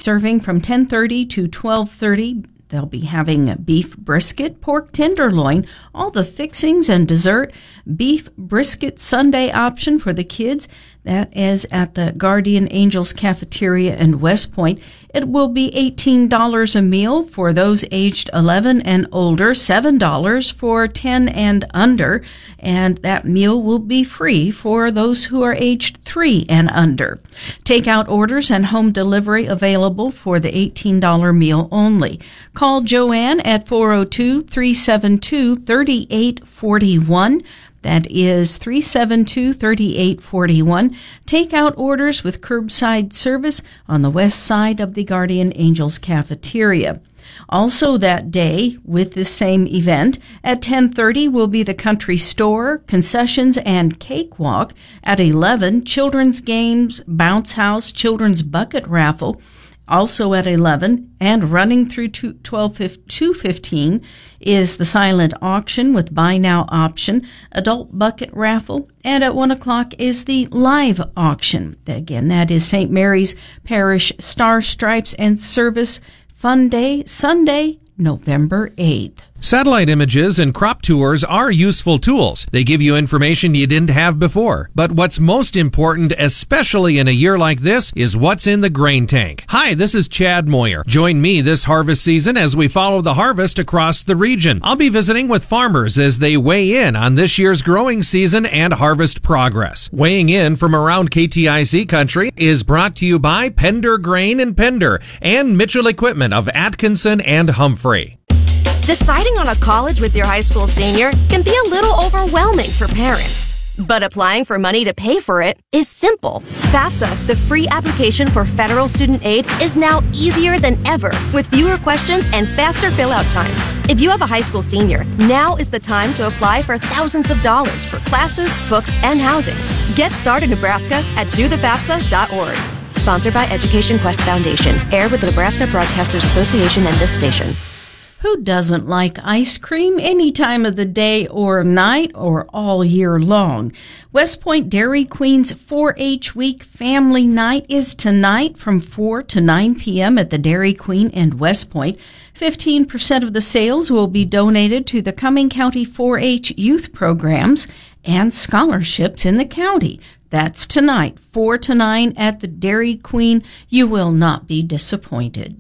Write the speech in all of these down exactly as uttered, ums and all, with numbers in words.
serving from ten thirty to twelve thirty. They'll be having beef brisket, pork tenderloin, all the fixings and dessert. Beef brisket sundae option for the kids. That is at the Guardian Angels Cafeteria in West Point. It will be eighteen dollars a meal for those aged eleven and older, seven dollars for ten and under, and that meal will be free for those who are aged three and under. Takeout orders and home delivery available for the eighteen dollars meal only. Call Joanne at four oh two, three seven two, three eight four one. That is three seven two, three eight four one. Takeout orders with curbside service on the west side of the Guardian Angels Cafeteria. Also that day, with the same event, at ten thirty will be the country store, concessions, and cakewalk. At eleven, children's games, bounce house, children's bucket raffle. Also at eleven, and running through twelve two fifteen, is the silent auction with buy now option, adult bucket raffle, and at one o'clock is the live auction. Again, that is Saint Mary's Parish Star Stripes and Service Fun Day, Sunday, November eighth. Satellite images and crop tours are useful tools. They give you information you didn't have before. But what's most important, especially in a year like this, is what's in the grain tank. Hi, this is Chad Moyer. Join me this harvest season as we follow the harvest across the region. I'll be visiting with farmers as they weigh in on this year's growing season and harvest progress. Weighing in from around K T I C country is brought to you by Pender Grain and Pender and Mitchell Equipment of Atkinson and Humphrey. Deciding on a college with your high school senior can be a little overwhelming for parents. But applying for money to pay for it is simple. FAFSA, the free application for federal student aid, is now easier than ever with fewer questions and faster fill-out times. If you have a high school senior, now is the time to apply for thousands of dollars for classes, books, and housing. Get started, Nebraska, at do the fafsa dot org. Sponsored by Education Quest Foundation. Aired with the Nebraska Broadcasters Association and this station. Who doesn't like ice cream any time of the day or night or all year long? West Point Dairy Queen's four H Week Family Night is tonight from four to nine p.m. at the Dairy Queen in West Point. fifteen percent of the sales will be donated to the Cumming County four H youth programs and scholarships in the county. That's tonight, four to nine at the Dairy Queen. You will not be disappointed.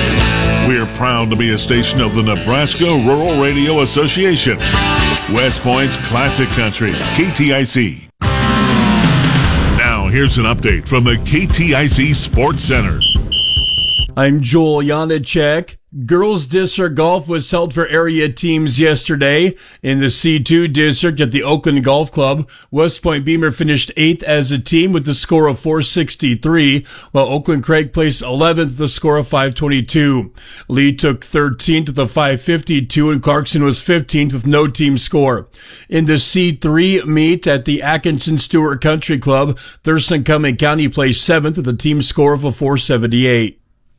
We're proud to be a station of the Nebraska Rural Radio Association. West Point's classic country, K T I C. Now, here's an update from the K T I C Sports Center. I'm Joel Janicek. Girls District Golf was held for area teams yesterday. In the C two district at the Oakland Golf Club, West Point Beamer finished eighth as a team with a score of four sixty-three, while Oakland Craig placed eleventh with a score of five twenty-two. Lee took thirteenth with a five fifty-two, and Clarkson was fifteenth with no team score. In the C three meet at the Atkinson Stewart Country Club, Thurston Cumming County placed seventh with a team score of a four seventy-eight.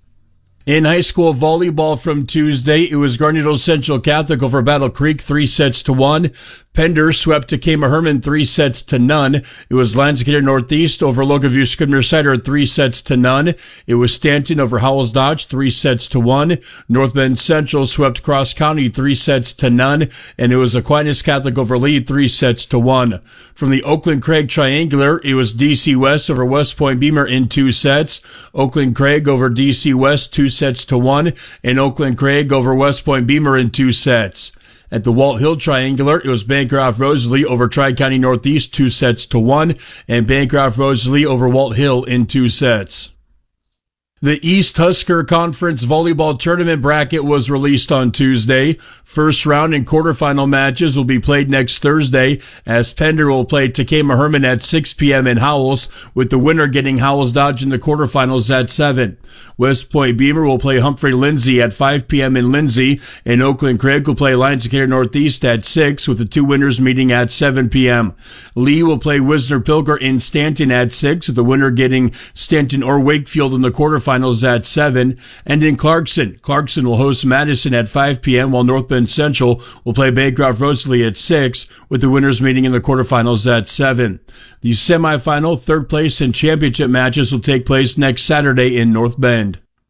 In high school volleyball from Tuesday, it was Garnett Central Catholic over Battle Creek, three sets to one. Pender swept Takema Herman three sets to none. It was Lansing Northeast over Locaview Scribner Cider three sets to none. It was Stanton over Howells Dodge three sets to one. North Bend Central swept Cross County three sets to none, and it was Aquinas Catholic over Lee three sets to one. From the Oakland Craig Triangular, it was D C West over West Point Beamer in two sets. Oakland Craig over D C West two sets to one, and Oakland Craig over West Point Beamer in two sets. At the Walt Hill Triangular, it was Bancroft Rosalie over Tri-County Northeast two sets to one, and Bancroft Rosalie over Walt Hill in two sets. The East Husker Conference Volleyball Tournament bracket was released on Tuesday. First round and quarterfinal matches will be played next Thursday, as Pender will play Takema Herman at six p.m. in Howells, with the winner getting Howells Dodge in the quarterfinals at seven. West Point Beamer will play Humphrey Lindsay at five p.m. in Lindsay, and Oakland Craig will play Lions Decatur Northeast at six, with the two winners meeting at seven p.m. Lee will play Wisner Pilger in Stanton at six, with the winner getting Stanton or Wakefield in the quarterfinals at seven. And in Clarkson, Clarkson will host Madison at five p.m., while North Bend Central will play Bancroft Rosalie at six, with the winners meeting in the quarterfinals at seven. The semifinal, third place, and championship matches will take place next Saturday in North Bend.